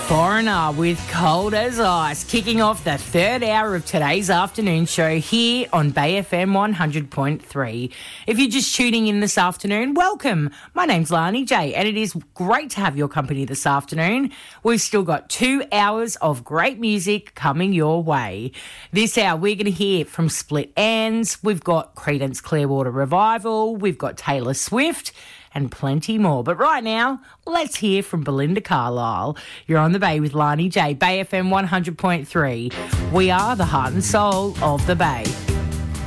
Foreigner with Cold as Ice, kicking off the third hour of today's afternoon show here on Bay FM 100.3. If you're just tuning in this afternoon, welcome. My name's Lani J, and it is great to have your company this afternoon. We've still got 2 hours of great music coming your way. This hour, we're going to hear from Split Enz. We've got Creedence Clearwater Revival. We've got Taylor Swift and plenty more. But right now, let's hear from Belinda Carlisle. You're on the Bay with Lani J, Bay FM 100.3. We are the heart and soul of the Bay.